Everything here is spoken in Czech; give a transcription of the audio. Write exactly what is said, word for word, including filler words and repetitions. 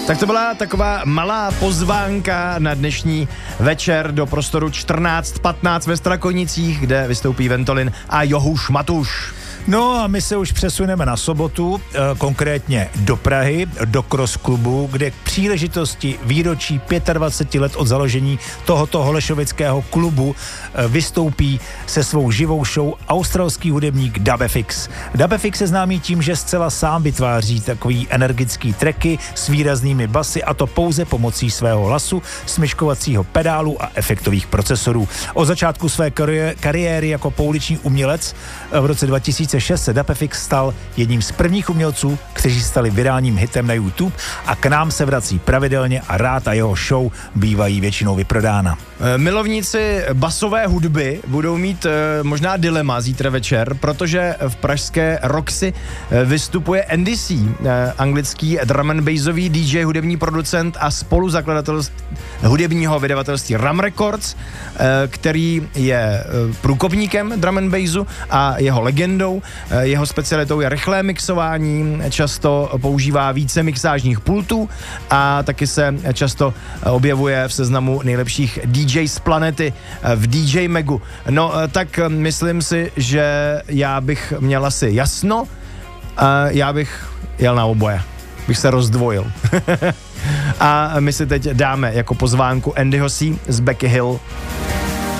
Tak to byla taková malá pozvánka na dnešní večer do prostoru čtrnáct patnáct ve Strakonicích, kde vystoupí Ventolin a Johuš Matuš. No a my se už přesuneme na sobotu, konkrétně do Prahy, do Cross klubu, kde k příležitosti výročí dvacet pět let od založení tohoto holešovického klubu vystoupí se svou živou show australský hudebník Dubfx. Dubfx je známý tím, že zcela sám vytváří takový energický tracky s výraznými basy, a to pouze pomocí svého hlasu, smyčkovacího pedálu a efektových procesorů. Od začátku své kariéry jako pouliční umělec v roce dva tisíce šest se Dubfx stal jedním z prvních umělců, kteří stali virálním hitem na YouTube, a k nám se vrací pravidelně a rád a jeho show bývají většinou vyprodána. Milovníci basové hudby budou mít e, možná dilema zítra večer, protože v pražské Roxy e, vystupuje Andy C, e, anglický drum and bassový D J, hudební producent a spoluzakladatel hudebního vydavatelství Ram Records, e, který je e, průkopníkem drum and bassu a jeho legendou. E, jeho specialitou je rychlé mixování, často používá více mixážních pultů a taky se často objevuje v seznamu nejlepších D J z planety v D J Megu. No, tak myslím si, že já bych měl asi jasno a já bych jel na oboje. Bych se rozdvojil. A my si teď dáme jako pozvánku Andyho C z Becky Hill.